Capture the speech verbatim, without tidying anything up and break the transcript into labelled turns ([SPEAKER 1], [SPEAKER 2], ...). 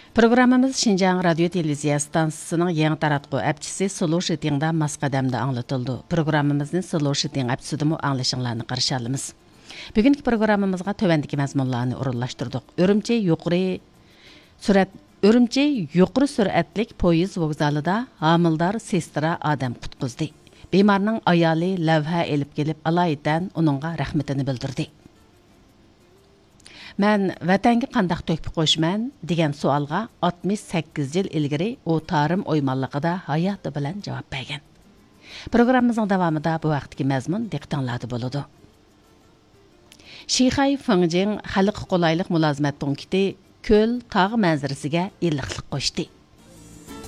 [SPEAKER 1] Programmamız Şinjan Radyo Televiziya Stansiyasının yeni taratqı əpçisi Sulu Şiting'da Maskadam'da anlatıldı. Programmamızın Sulu Şiting əpçisidimu anlaşınlarını qarşılayalımız. Bugünkü programmamızga tövəndiki məzmunlarını orunlaşdırdıq. Örümçi yuqori sürat Örümçi yuqori süratlik poyez vokzalida hamildar sestra adam qutquzdi. Bemarning ayoli lavha elib kelib alaydan uningga rahmatini bildirdi. Mən vətəngi qandaq tökpü qoşman degan sualga oltmish sakkiz yil ilgari o tarım oymanlıqida hayatı bilan javob bergan. Programmamızın davamida bu vaqtdagi mazmun diqqətinizdə boludu. Şixay Fengjing xalq qolaylik mülazimat punkti ko'l tog' manzarasiga iliqlik qo'shdi.